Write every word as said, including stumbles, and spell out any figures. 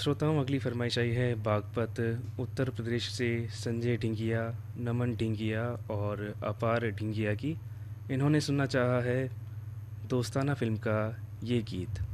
श्रोताओं, अगली फरमाइश आई है बागपत उत्तर प्रदेश से संजय ढिंगिया, नमन ढिंगिया और अपार ढिंगिया की। इन्होंने सुनना चाहा है दोस्ताना फ़िल्म का ये गीत।